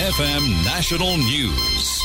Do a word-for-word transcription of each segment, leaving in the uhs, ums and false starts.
F M National News.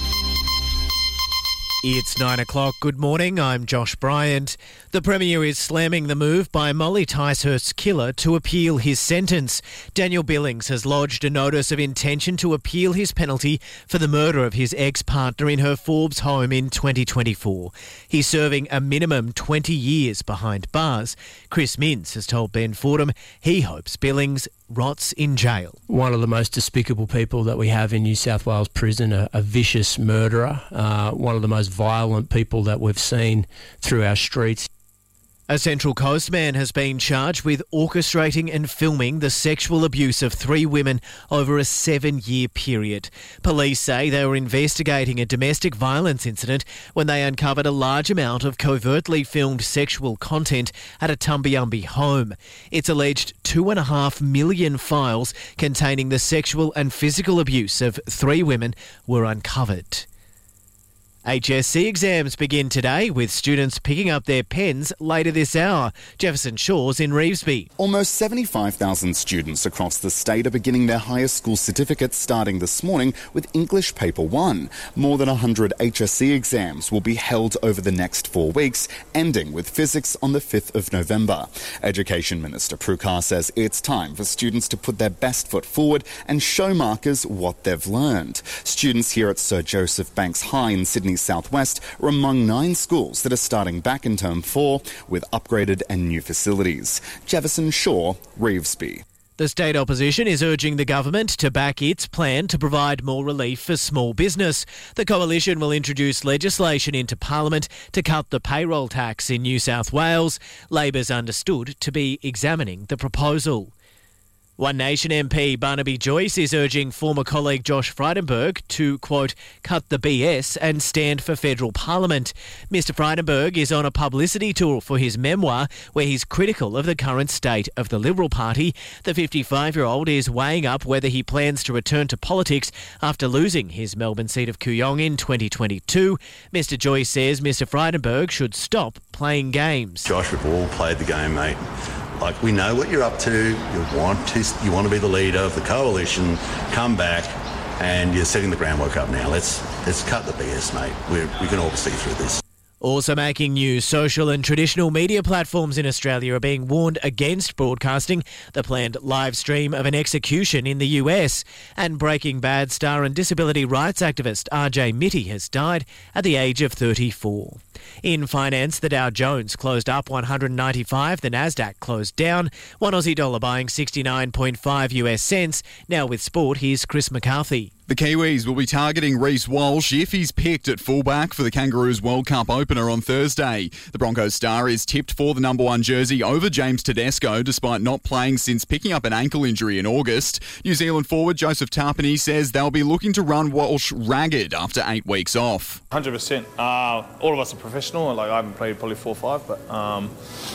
It's nine o'clock. Good morning. I'm Josh Bryant. The Premier is slamming the move by Molly Ticehurst's killer to appeal his sentence. Daniel Billings has lodged a notice of intention to appeal his penalty for the murder of his ex-partner in her Forbes home in twenty twenty-four. He's serving a minimum twenty years behind bars. Chris Minns has told Ben Fordham he hopes Billings rots in jail. One of the most despicable people that we have in New South Wales prison, a, a vicious murderer, uh, one of the most violent people that we've seen through our streets. A Central Coast man has been charged with orchestrating and filming the sexual abuse of three women over a seven-year period. Police say they were investigating a domestic violence incident when they uncovered a large amount of covertly filmed sexual content at a Tumbiumbi home. It's alleged two and a half million files containing the sexual and physical abuse of three women were uncovered. H S C exams begin today, with students picking up their pens later this hour. Jefferson Shaw's in Revesby. Almost seventy-five thousand students across the state are beginning their higher school certificates starting this morning with English Paper one. More than one hundred H S C exams will be held over the next four weeks, ending with physics on the fifth of November. Education Minister Prue Car says it's time for students to put their best foot forward and show markers what they've learned. Students here at Sir Joseph Banks High in Sydney Southwest are among nine schools that are starting back in term four with upgraded and new facilities. Jefferson Shaw, Revesby. The state opposition is urging the government to back its plan to provide more relief for small business. The coalition will introduce legislation into Parliament to cut the payroll tax in New South Wales. Labor's understood to be examining the proposal. One Nation M P Barnaby Joyce is urging former colleague Josh Frydenberg to, quote, cut the B S and stand for federal parliament. Mister Frydenberg is on a publicity tour for his memoir where he's critical of the current state of the Liberal Party. The fifty-five-year-old is weighing up whether he plans to return to politics after losing his Melbourne seat of Kooyong in twenty twenty-two. Mister Joyce says Mister Frydenberg should stop playing games. Josh, we've all played the game, mate. Like, we know what you're up to. You want to, you want to be the leader of the coalition. Come back, and you're setting the groundwork up now. Let's let's cut the B S, mate. We're, we can all see through this. Also making news, social and traditional media platforms in Australia are being warned against broadcasting the planned live stream of an execution in the U S. And Breaking Bad star and disability rights activist R J Mitty has died at the age of thirty-four. In finance, the Dow Jones closed up one hundred ninety-five, the Nasdaq closed down, one Aussie dollar buying sixty-nine point five U S cents. Now with sport, here's Chris McCarthy. The Kiwis will be targeting Reece Walsh if he's picked at fullback for the Kangaroos World Cup opener on Thursday. The Broncos star is tipped for the number one jersey over James Tedesco despite not playing since picking up an ankle injury in August. New Zealand forward Joseph Tarpany says they'll be looking to run Walsh ragged after eight weeks off. one hundred percent. Uh, all of us are professional. Like, I haven't played probably four or five, but um,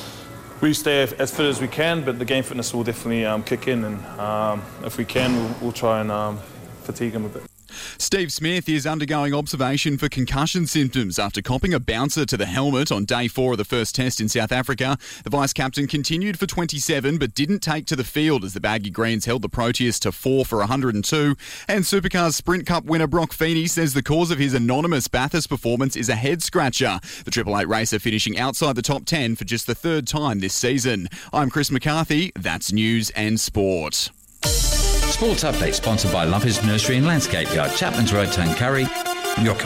we stay as fit as we can, but the game fitness will definitely um, kick in, and um, if we can, we'll, we'll try and um, fatigue him a bit. Steve Smith is undergoing observation for concussion symptoms after copping a bouncer to the helmet on day four of the first test in South Africa. The vice-captain continued for twenty-seven but didn't take to the field as the Baggy Greens held the Proteas to four for one hundred two. And Supercars Sprint Cup winner Brock Feeney says the cause of his anonymous Bathurst performance is a head-scratcher. The Triple Eight racer finishing outside the top ten for just the third time this season. I'm Chris McCarthy. That's News and Sport. Sports Update sponsored by Lovers Nursery and Landscape Yard, Chapman's Road, Tuncurry. Your